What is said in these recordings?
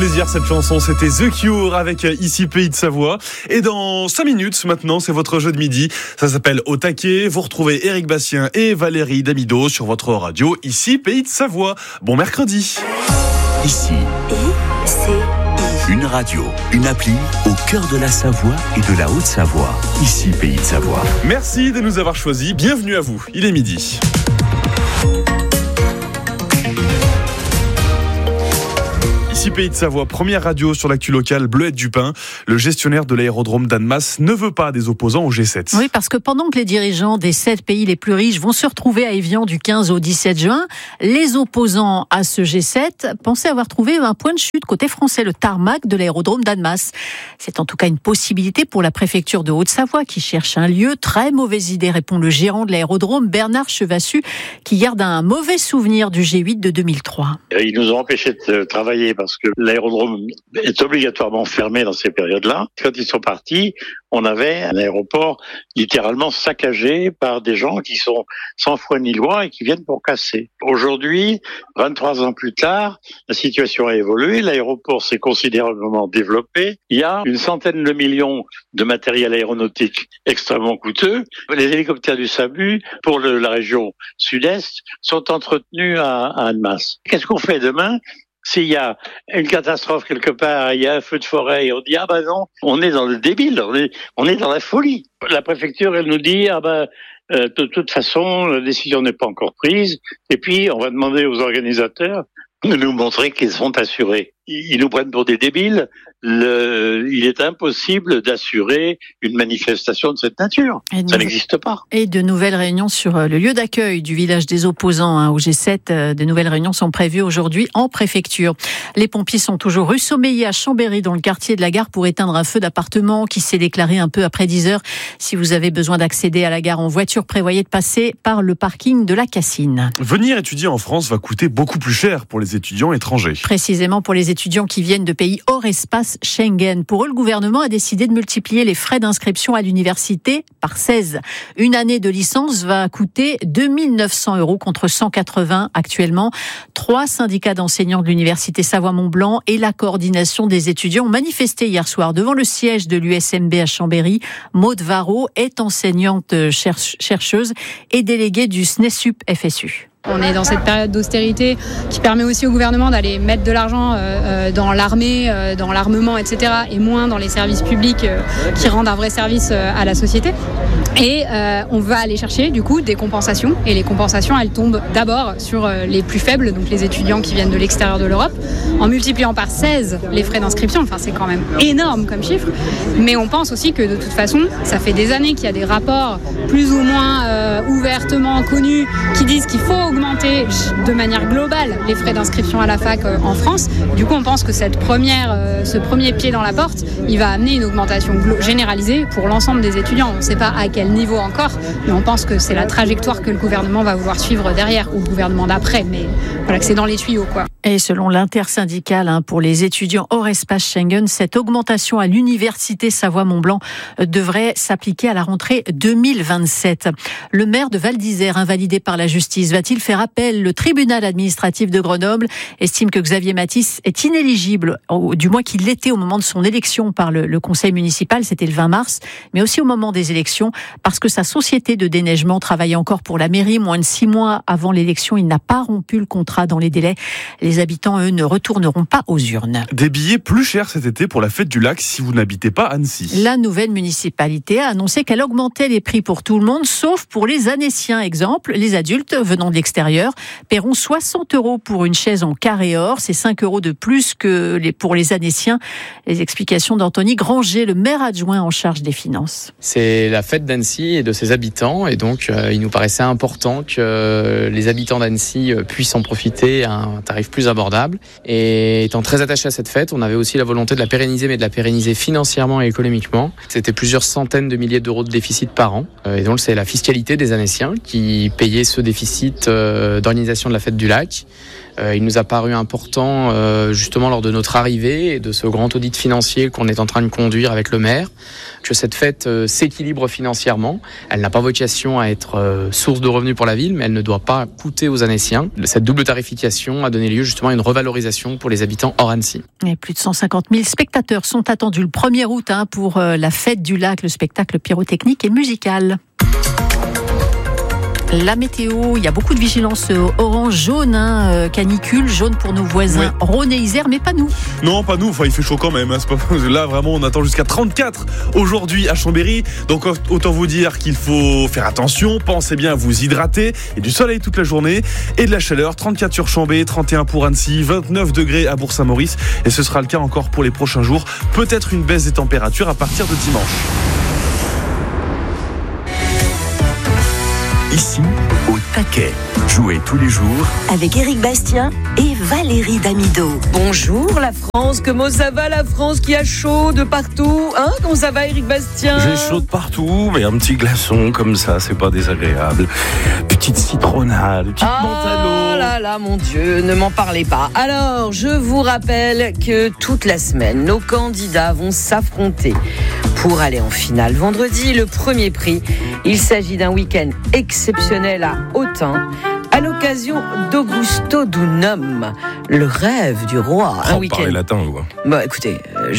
Plaisir, cette chanson, c'était The Cure avec Ici Pays de Savoie. Et dans 5 minutes maintenant, c'est votre jeu de midi. Ça s'appelle Au taquet. Vous retrouvez Éric Bastien et Valérie Damido sur votre radio Ici Pays de Savoie. Bon mercredi. Ici, une radio, une appli au cœur de la Savoie et de la Haute-Savoie. Ici Pays de Savoie. Merci de nous avoir choisis. Bienvenue à vous. Il est midi. Ici Pays de Savoie, première radio sur l'actu locale. Bleuette Dupin, le gestionnaire de l'aérodrome d'Annemasse, ne veut pas des opposants au G7. Oui, parce que pendant que les dirigeants des 7 pays les plus riches vont se retrouver à Évian du 15 au 17 juin, les opposants à ce G7 pensaient avoir trouvé un point de chute côté français, le tarmac de l'aérodrome d'Annemasse. C'est en tout cas une possibilité pour la préfecture de Haute-Savoie qui cherche un lieu. Très mauvaise idée, répond le gérant de l'aérodrome, Bernard Chevassu, qui garde un mauvais souvenir du G8 de 2003. Ils nous ont empêchés de travailler parce que l'aérodrome est obligatoirement fermé dans ces périodes-là. Quand ils sont partis, on avait un aéroport littéralement saccagé par des gens qui sont sans foi ni loi et qui viennent pour casser. Aujourd'hui, 23 ans plus tard, la situation a évolué, l'aéroport s'est considérablement développé. Il y a une centaine de millions de matériel aéronautique extrêmement coûteux. Les hélicoptères du SAMU pour la région sud-est sont entretenus à Annemasse. Qu'est-ce qu'on fait demain ? S'il y a une catastrophe quelque part, il y a un feu de forêt, et on dit, non, on est dans le débile, on est dans la folie. La préfecture, elle nous dit, de toute façon, la décision n'est pas encore prise, et puis on va demander aux organisateurs de nous montrer qu'ils sont assurés. Ils nous prennent pour des débiles. Il est impossible d'assurer une manifestation de cette nature. Ça n'existe pas. Et de nouvelles réunions sur le lieu d'accueil du village des opposants au G7. De nouvelles réunions sont prévues aujourd'hui en préfecture. Les pompiers sont toujours rue Sommeillé à Chambéry, dans le quartier de la gare, pour éteindre un feu d'appartement qui s'est déclaré un peu après 10 heures. Si vous avez besoin d'accéder à la gare en voiture, prévoyez de passer par le parking de la Cassine. Venir étudier en France va coûter beaucoup plus cher pour les étudiants étrangers. Précisément pour les étudiants qui viennent de pays hors espace Schengen. Pour eux, le gouvernement a décidé de multiplier les frais d'inscription à l'université par 16. Une année de licence va coûter 2 900 € contre 180 actuellement. 3 syndicats d'enseignants de l'université Savoie-Mont-Blanc et la coordination des étudiants ont manifesté hier soir devant le siège de l'USMB à Chambéry. Maude Varro est enseignante chercheuse et déléguée du SNESUP FSU. On est dans cette période d'austérité qui permet aussi au gouvernement d'aller mettre de l'argent dans l'armée, dans l'armement, etc. et moins dans les services publics qui rendent un vrai service à la société. Et on va aller chercher du coup des compensations. Et les compensations, elles tombent d'abord sur les plus faibles, donc les étudiants qui viennent de l'extérieur de l'Europe, en multipliant par 16 les frais d'inscription. Enfin, c'est quand même énorme comme chiffre. Mais on pense aussi que de toute façon, ça fait des années qu'il y a des rapports plus ou moins ouvertement connus qui disent qu'il faut augmenter de manière globale les frais d'inscription à la fac en France. Du coup, on pense que ce premier pied dans la porte, il va amener une augmentation généralisée pour l'ensemble des étudiants. On ne sait pas à quel niveau encore, mais on pense que c'est la trajectoire que le gouvernement va vouloir suivre derrière, ou le gouvernement d'après, mais voilà, que c'est dans les tuyaux, quoi. Et selon l'intersyndicale pour les étudiants hors espace Schengen, cette augmentation à l'université Savoie-Mont-Blanc devrait s'appliquer à la rentrée 2027. Le maire de Val d'Isère, invalidé par la justice, va-t-il faire appel? Le tribunal administratif de Grenoble estime que Xavier Matisse est inéligible, du moins qu'il l'était au moment de son élection par le conseil municipal, c'était le 20 mars, mais aussi au moment des élections, parce que sa société de déneigement travaillait encore pour la mairie. Moins de 6 mois avant l'élection, il n'a pas rompu le contrat dans les délais. Les habitants, eux, ne retourneront pas aux urnes. Des billets plus chers cet été pour la fête du lac si vous n'habitez pas Annecy. La nouvelle municipalité a annoncé qu'elle augmentait les prix pour tout le monde, sauf pour les Annéciens. Exemple, les adultes venant de l'extérieur paieront 60 € pour une chaise en carré or. C'est 5 € de plus que pour les Annéciens. Les explications d'Anthony Granger, le maire adjoint en charge des finances. C'est la fête d'Annecy et de ses habitants, et donc il nous paraissait important que les habitants d'Annecy puissent en profiter à un tarif plus abordable. Et étant très attaché à cette fête, on avait aussi la volonté de la pérenniser, mais de la pérenniser financièrement et économiquement. C'était plusieurs centaines de milliers d'euros de déficit par an. Et donc c'est la fiscalité des Annéciens qui payait ce déficit d'organisation de la fête du lac. Il nous a paru important, justement lors de notre arrivée et de ce grand audit financier qu'on est en train de conduire avec le maire, que cette fête s'équilibre financièrement. Elle n'a pas vocation à être source de revenus pour la ville, mais elle ne doit pas coûter aux Annéciens. Cette double tarification a donné lieu justement à une revalorisation pour les habitants hors Annecy. Et plus de 150 000 spectateurs sont attendus le 1er août pour la fête du lac, le spectacle pyrotechnique et musical. La météo, il y a beaucoup de vigilance orange, jaune, canicule, jaune pour nos voisins Rhône et Isère, mais pas nous. Non, pas nous, enfin il fait chaud quand même. C'est pas... Là vraiment on attend jusqu'à 34 aujourd'hui à Chambéry. Donc autant vous dire qu'il faut faire attention, pensez bien à vous hydrater. Il y a du soleil toute la journée et de la chaleur, 34 sur Chambé, 31 pour Annecy, 29 degrés à Bourg-Saint-Maurice. Et ce sera le cas encore pour les prochains jours. Peut-être une baisse des températures à partir de dimanche. Ici, au taquet. Jouez tous les jours avec Éric Bastien et Valérie Damido. Bonjour la France, comment ça va la France qui a chaud de partout, comment ça va Éric Bastien? J'ai chaud de partout, mais un petit glaçon comme ça, c'est pas désagréable. Petite citronnade, petite menthe à l'eau. Oh là là, mon Dieu, ne m'en parlez pas. Alors, je vous rappelle que toute la semaine, nos candidats vont s'affronter pour aller en finale. Vendredi, le premier prix, il s'agit d'un week-end exceptionnel à Autun, à l'occasion d'Augusto Dunum, le rêve du roi. Un week-end. Parlez latin, ou quoi? Bah, écoutez,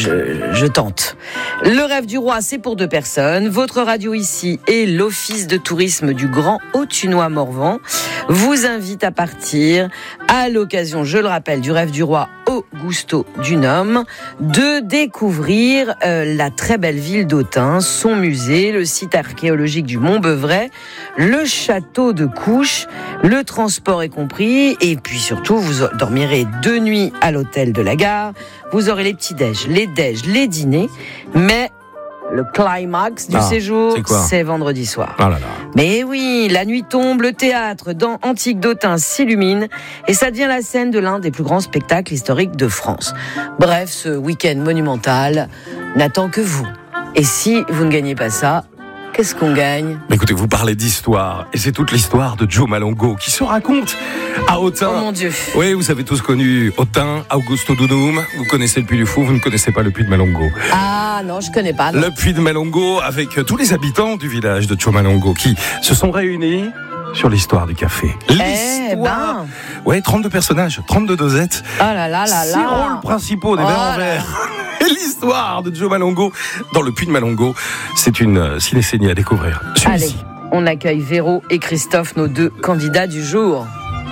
je tente. Le rêve du roi, c'est pour 2 personnes. Votre radio ici et l'office de tourisme du Grand Autunois-Morvan vous invitent à partir à l'occasion, je le rappelle, du rêve du roi Augusto Dunum, de découvrir la très belle ville d'Autun, son musée, le site archéologique du Mont-Beuvray, le château de Couches, le transport est compris, et puis surtout, vous dormirez 2 nuits à l'hôtel de la gare, vous aurez les petits-déj, les déj, les dîners, mais le climax du séjour, c'est vendredi soir. Oh là là. Mais oui, la nuit tombe, le théâtre dans Antique d'Autun s'illumine et ça devient la scène de l'un des plus grands spectacles historiques de France. Bref, ce week-end monumental n'attend que vous. Et si vous ne gagnez pas ça, qu'est-ce qu'on gagne? Mais écoutez, vous parlez d'histoire, et c'est toute l'histoire de Joe Malongo qui se raconte à Autun. Oh mon Dieu. Oui, vous avez tous connu Autun, Augusto Dunum. Vous connaissez le Puy du Fou, vous ne connaissez pas le Puy de Malongo. Ah non, je connais pas. Non. Le Puy de Malongo, avec tous les habitants du village de Joe Malongo qui se sont réunis sur l'histoire du café. L'histoire. Ouais, 32 personnages, 32 dosettes. Ah là là là là. 6 rôles principaux des verres en verre. Et l'histoire de Joe Malongo dans le Puy de Malongo, c'est une cinécénie à découvrir. Allez, on accueille Véro et Christophe, nos 2 candidats du jour.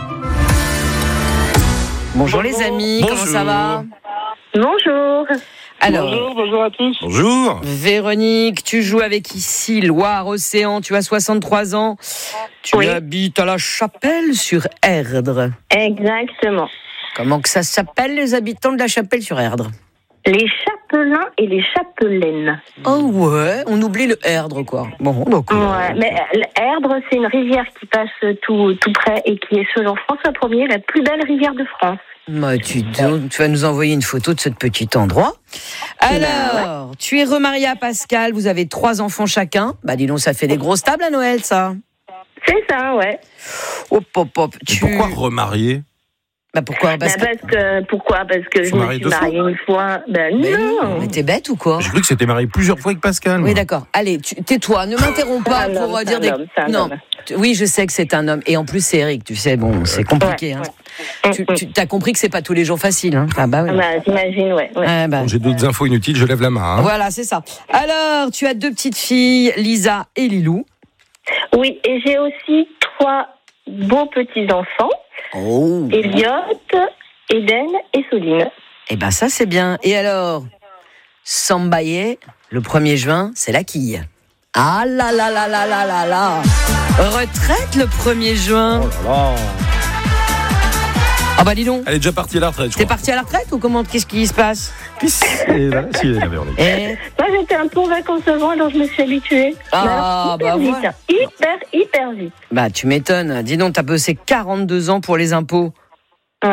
Bonjour les amis, bonjour. Comment ça va? Bonjour. Alors, bonjour à tous. Bonjour. Véronique, tu joues avec ici Loire-Océan, tu as 63 ans, tu habites à la Chapelle-sur-Erdre. Exactement. Comment que ça s'appelle les habitants de la Chapelle-sur-Erdre? Les chapelains et les chapelaines. Oh ouais, on oublie le Erdre quoi. Bon, donc. Ouais, mais l'Erdre, c'est une rivière qui passe tout près et qui est, selon François Ier, la plus belle rivière de France. Bah, tu vas nous envoyer une photo de ce petit endroit. Alors, tu es remariée à Pascal, vous avez 3 enfants chacun. Bah dis donc, ça fait des grosses tables à Noël, ça. C'est ça, ouais. Hop. Pourquoi remarier? Bah pourquoi? Parce que je me suis mariée une fois. Ben non. Mais t'es bête ou quoi? J'ai cru que c'était marié plusieurs fois avec Pascal. Oui, d'accord. Allez, tais-toi, ne m'interromps pas pour dire des... Non, oui, je sais que c'est un homme. Et en plus, c'est Eric, tu sais, bon, c'est compliqué. Ouais. Hein. Tu as compris que c'est pas tous les jours facile. Hein. Ah bah oui. J'imagine, ouais. Bon, j'ai d'autres infos inutiles, je lève la main. Hein. Voilà, c'est ça. Alors, tu as 2 petites filles, Lisa et Lilou. Oui, et j'ai aussi 3 beaux petits-enfants. Oh. Elliot, Eden et Soline. Eh ben ça c'est bien. Et alors, Sambaye, le 1er juin, c'est la quille. Ah là là là là là là là. Retraite le 1er juin. Oh là là. Ah bah dis donc. Elle est déjà partie à la retraite, je crois. T'es partie à la retraite ou comment? Qu'est-ce qui se passe? Moi j'étais un peu en vacances avant, alors je me suis habituée. Ah bah vite, voilà. Hyper vite. Bah tu m'étonnes. Dis donc, t'as bossé 42 ans pour les impôts. Ouais.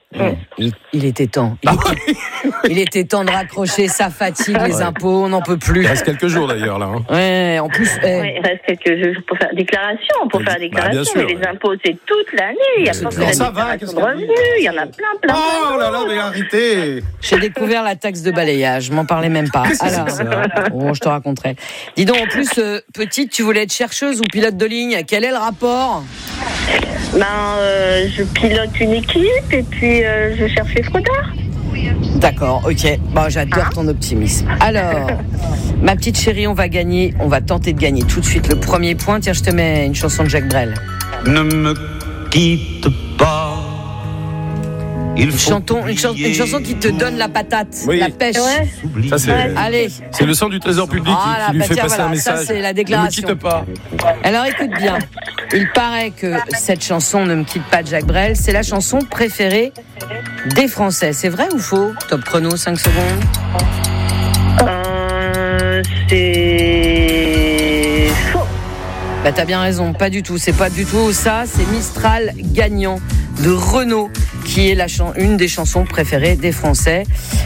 Il était temps. Il était temps de raccrocher, ça fatigue les impôts, on n'en peut plus. Il reste quelques jours d'ailleurs là. Ouais, en plus. Il reste quelques jours pour faire déclaration. Bien sûr, mais les impôts, c'est toute l'année. Il y a pas que la déclaration de revenus. Il y en a plein. Oh là là, mais arrêtez. J'ai découvert la taxe de balayage, m'en parlais même pas. Alors, je te raconterai. Dis donc, en plus, petite, tu voulais être chercheuse ou pilote de ligne. Quel est le rapport ? Je pilote une équipe et puis je cherche les fraudeurs. D'accord, ok. Bon, j'adore ton optimisme. Alors, ma petite chérie, on va tenter de gagner tout de suite le premier point. Tiens, je te mets une chanson de Jacques Brel. Ne me quitte pas. Une chanson qui te donne la patate, la pêche. Ouais. Ça, Allez. C'est le sang du trésor public qui lui fait passer un message. Ça, c'est la déclaration. Ne me quitte pas. Alors, écoute bien. Il paraît que cette chanson, Ne me quitte pas, de Jacques Brel, c'est la chanson préférée des Français. C'est vrai ou faux ? Top chrono, 5 secondes. C'est faux. T'as bien raison, pas du tout. C'est pas du tout ça. C'est Mistral gagnant de Renaud qui est une des chansons préférées des Français.